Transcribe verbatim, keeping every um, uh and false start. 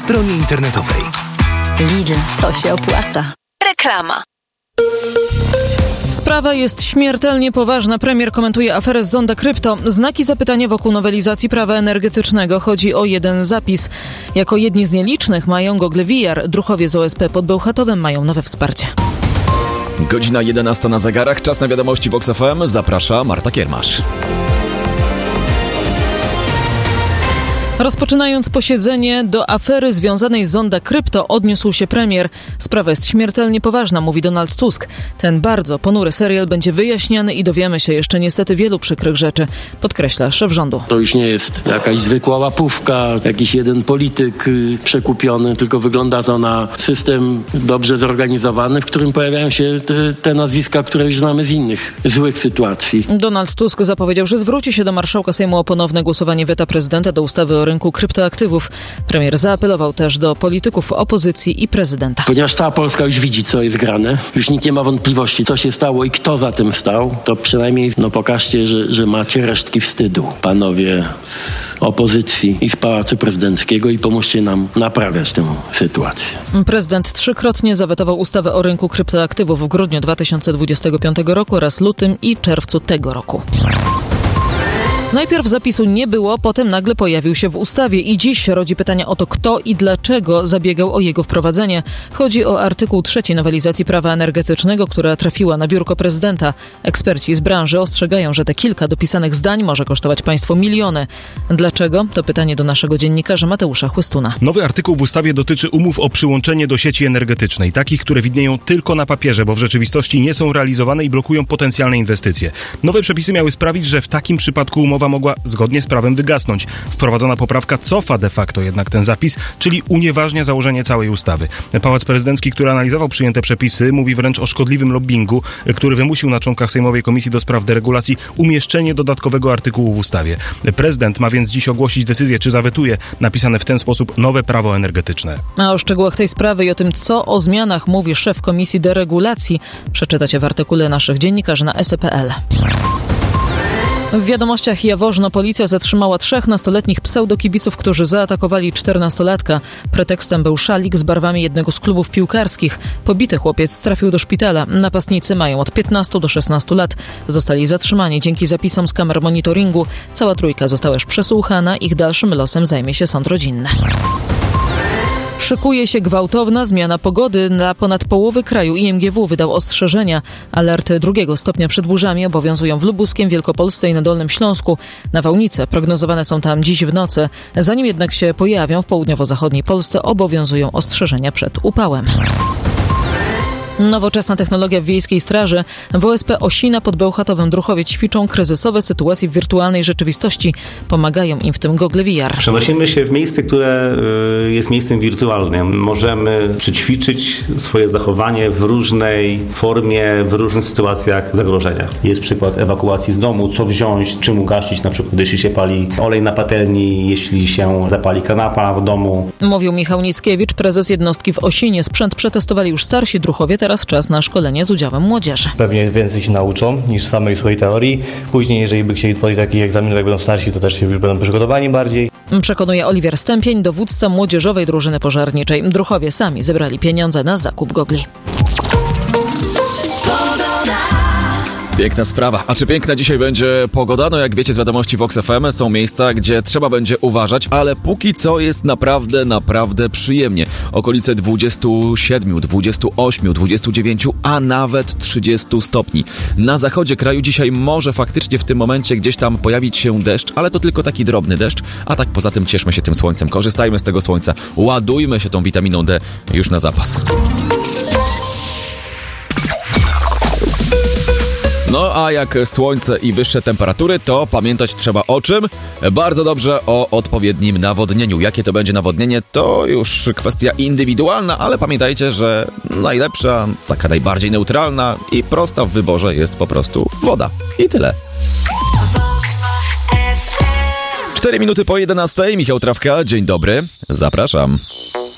stronie internetowej. Lidl, to się opłaca. Reklama. Sprawa jest śmiertelnie poważna. Premier komentuje aferę z Zonda Krypto. Znaki zapytania wokół nowelizacji prawa energetycznego. Chodzi o jeden zapis. Jako jedni z nielicznych mają gogle V R. Druhowie z O S P pod Bełchatowem mają nowe wsparcie. Godzina jedenasta na zegarach. Czas na wiadomości Vox F M. Zaprasza Marta Kiermasz. Rozpoczynając posiedzenie, do afery związanej z Zonda Krypto odniósł się premier. Sprawa jest śmiertelnie poważna, mówi Donald Tusk. Ten bardzo ponury serial będzie wyjaśniany i dowiemy się jeszcze niestety wielu przykrych rzeczy, podkreśla szef rządu. To już nie jest jakaś zwykła łapówka, jakiś jeden polityk y, przekupiony, tylko wygląda to na system dobrze zorganizowany, w którym pojawiają się te, te nazwiska, które już znamy z innych złych sytuacji. Donald Tusk zapowiedział, że zwróci się do marszałka Sejmu o ponowne głosowanie weta prezydenta do ustawy o rynku kryptoaktywów. Premier zaapelował też do polityków opozycji i prezydenta. Ponieważ cała Polska już widzi, co jest grane, już nikt nie ma wątpliwości, co się stało i kto za tym stał, to przynajmniej no, pokażcie, że, że macie resztki wstydu, panowie z opozycji i z Pałacu Prezydenckiego, i pomóżcie nam naprawiać tę sytuację. Prezydent trzykrotnie zawetował ustawę o rynku kryptoaktywów w grudniu dwa tysiące dwudziestego piątego roku oraz lutym i czerwcu tego roku. Najpierw zapisu nie było, potem nagle pojawił się w ustawie i dziś rodzi pytania o to, kto i dlaczego zabiegał o jego wprowadzenie. Chodzi o artykuł trzeci nowelizacji prawa energetycznego, która trafiła na biurko prezydenta. Eksperci z branży ostrzegają, że te kilka dopisanych zdań może kosztować państwo miliony. Dlaczego? To pytanie do naszego dziennikarza Mateusza Chłystuna. Nowy artykuł w ustawie dotyczy umów o przyłączenie do sieci energetycznej, takich, które widnieją tylko na papierze, bo w rzeczywistości nie są realizowane i blokują potencjalne inwestycje. Nowe przepisy miały sprawić, że w takim przypadku umowa mogła zgodnie z prawem wygasnąć. Wprowadzona poprawka cofa de facto jednak ten zapis, czyli unieważnia założenie całej ustawy. Pałac Prezydencki, który analizował przyjęte przepisy, mówi wręcz o szkodliwym lobbingu, który wymusił na członkach Sejmowej Komisji do Spraw Deregulacji umieszczenie dodatkowego artykułu w ustawie. Prezydent ma więc dziś ogłosić decyzję, czy zawetuje napisane w ten sposób nowe prawo energetyczne. A o szczegółach tej sprawy i o tym, co o zmianach mówi szef Komisji Deregulacji, przeczytacie w artykule naszych dziennikarzy na es e kropka pe el. W wiadomościach Jaworzno policja zatrzymała trzech nastoletnich pseudokibiców, którzy zaatakowali czternastolatka. Pretekstem był szalik z barwami jednego z klubów piłkarskich. Pobity chłopiec trafił do szpitala. Napastnicy mają od piętnastu do szesnastu lat. Zostali zatrzymani dzięki zapisom z kamer monitoringu. Cała trójka została już przesłuchana. Ich dalszym losem zajmie się sąd rodzinny. Szykuje się gwałtowna zmiana pogody. Dla ponad połowy kraju I M G W wydał ostrzeżenia. Alerty drugiego stopnia przed burzami obowiązują w Lubuskiem, Wielkopolsce i na Dolnym Śląsku. Nawałnice prognozowane są tam dziś w nocy. Zanim jednak się pojawią w południowo-zachodniej Polsce, obowiązują ostrzeżenia przed upałem. Nowoczesna technologia w Wiejskiej Straży. W O S P Osina pod Bełchatowem Druchowie ćwiczą kryzysowe sytuacje w wirtualnej rzeczywistości. Pomagają im w tym gogle V R. Przenosimy się w miejsce, które jest miejscem wirtualnym. Możemy przećwiczyć swoje zachowanie w różnej formie, w różnych sytuacjach zagrożenia. Jest przykład ewakuacji z domu, co wziąć, czym ugasić, na przykład jeśli się pali olej na patelni, jeśli się zapali kanapa w domu. Mówił Michał Nickiewicz, prezes jednostki w Osinie. Sprzęt przetestowali już starsi Druchowie. Teraz czas na szkolenie z udziałem młodzieży. Pewnie więcej się nauczą niż samej swojej teorii. Później, jeżeli by chcieli tworzyć taki egzamin, jak będą starsi, to też się już będą przygotowani bardziej. Przekonuje Oliwier Stępień, dowódca młodzieżowej drużyny pożarniczej. Druchowie sami zebrali pieniądze na zakup gogli. Piękna sprawa. A czy piękna dzisiaj będzie pogoda? No jak wiecie z wiadomości Vox F M, są miejsca, gdzie trzeba będzie uważać, ale póki co jest naprawdę, naprawdę przyjemnie. Okolice dwudziestu siedmiu, dwudziestu ośmiu, dwudziestu dziewięciu, a nawet trzydziestu stopni. Na zachodzie kraju dzisiaj może faktycznie w tym momencie gdzieś tam pojawić się deszcz, ale to tylko taki drobny deszcz, a tak poza tym cieszmy się tym słońcem, korzystajmy z tego słońca, ładujmy się tą witaminą D już na zapas. No a jak słońce i wyższe temperatury, to pamiętać trzeba o czym? Bardzo dobrze o odpowiednim nawodnieniu. Jakie to będzie nawodnienie, to już kwestia indywidualna, ale pamiętajcie, że najlepsza, taka najbardziej neutralna i prosta w wyborze jest po prostu woda. I tyle. Cztery minuty po jedenastej, Michał Trawka, dzień dobry, zapraszam.